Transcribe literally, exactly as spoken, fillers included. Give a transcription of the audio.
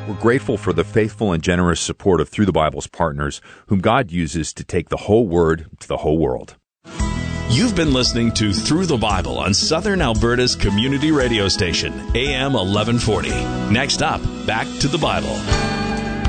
We're grateful for the faithful and generous support of Through the Bible's partners, whom God uses to take the whole Word to the whole world. You've been listening to Through the Bible on Southern Alberta's community radio station, A M eleven forty. Next up, back to the Bible.